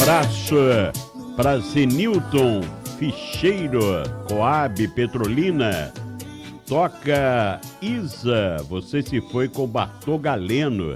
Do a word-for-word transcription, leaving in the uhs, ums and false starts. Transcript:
abraço para Zenilton Ficheiro, Coab Petrolina. Toca Isa, você se foi com Bartô Galeno.